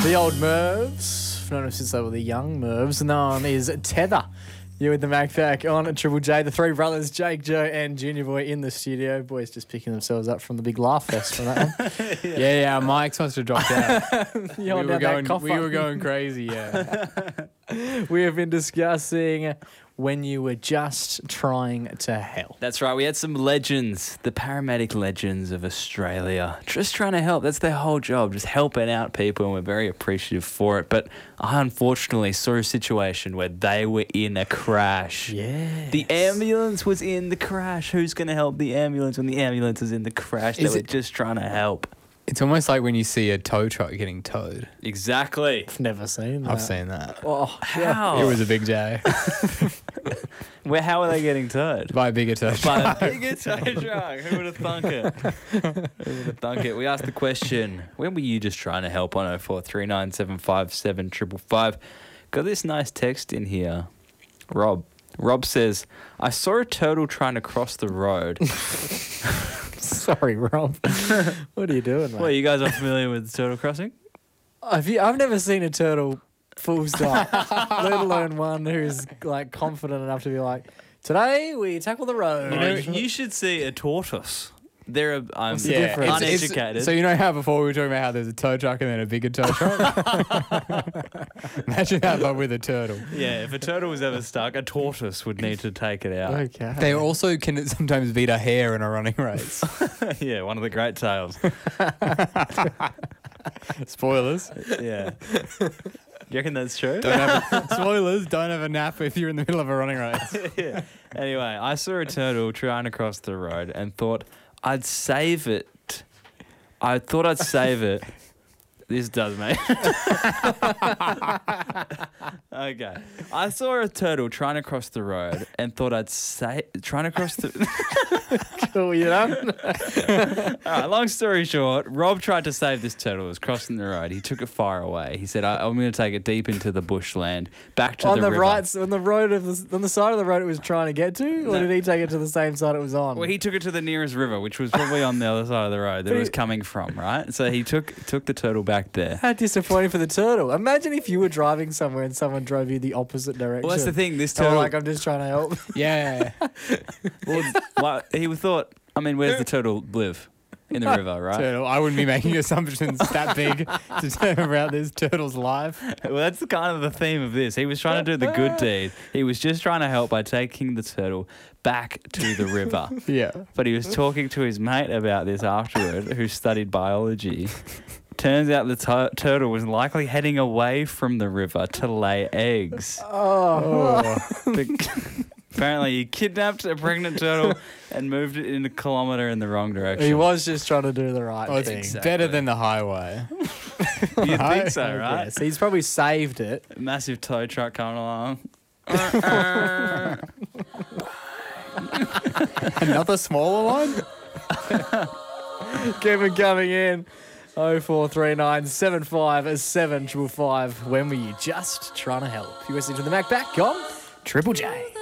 The old Mervs, known since they were the young Mervs, known as Tether. You with the Macpac on Triple J. The three brothers, Jake, Joe, and Junior Boy in the studio. Boys just picking themselves up from the big laugh fest from that one. Yeah, our mics must have dropped out. we we were going crazy, yeah. We have been discussing when you were just trying to help. That's right. We had some legends, the paramedic legends of Australia, just trying to help. That's their whole job, just helping out people, and we're very appreciative for it. But I unfortunately saw a situation where they were in a crash. Yeah. The ambulance was in the crash. Who's going to help the ambulance when the ambulance is in the crash? They were just trying to help. It's almost like when you see a tow truck getting towed. Exactly. I've never seen that. I've seen that. Oh, How? It was a big J. How are they getting towed? By a bigger tow By truck. a bigger tow truck. Who would have thunk it? Who would have thunk it? We asked the question, when were you just trying to help on 0439757555? Got this nice text in here. Rob says, I saw a turtle trying to cross the road. Sorry, Rob. What are you doing, mate? Well, you guys are familiar with turtle crossing? I've never seen a turtle full stop, let alone one who's like confident enough to be like, today we tackle the road. You know, you should see a tortoise. They're What's the difference? uneducated. So you know how before we were talking about how there's a tow truck and then a bigger tow truck? Imagine that, but with a turtle. Yeah, if a turtle was ever stuck, a tortoise would need to take it out. Okay. They also can sometimes beat a hare in a running race. Yeah, one of the great tales. Spoilers. Yeah. Do you reckon that's true? Spoilers, don't have a nap if you're in the middle of a running race. Yeah. Anyway, I saw a turtle trying to cross the road and thought I'd save it. I thought I'd save it. This does, mate. Okay. I saw a turtle trying to cross the road and thought I'd trying to cross the... Cool, you know? All right, long story short, Rob tried to save this turtle. It was crossing the road. He took it far away. He said, I'm going to take it deep into the bushland, back to on the the river. right, on the road on the side of the road it was trying to get to, or No. did he take it to the same side it was on? Well, he took it to the nearest river, which was probably on the other side of the road that it was coming from, right? So he took the turtle back there. How disappointing for the turtle. Imagine if you were driving somewhere and someone drove you the opposite direction. Well, that's the thing. This And we're turtle, like, I'm just trying to help. Yeah. he thought, I mean, where's the turtle live? In the river, right? Turtle. I wouldn't be making assumptions that big to turn about this turtle's life. Well, that's kind of the theme of this. He was trying to do the good deed. He was just trying to help by taking the turtle back to the river. Yeah. But he was talking to his mate about this afterward, who studied biology. Turns out the turtle was likely heading away from the river to lay eggs. Apparently, he kidnapped a pregnant turtle and moved it in a kilometre in the wrong direction. He was just trying to do the right Oh, it's thing. Exactly. better than the highway. You'd think so, right? Yes, he's probably saved it. Massive tow truck coming along. Another smaller one? Keep it coming in. 0439 757 555. When were you just trying to help? You listening to the Mac back on Triple J.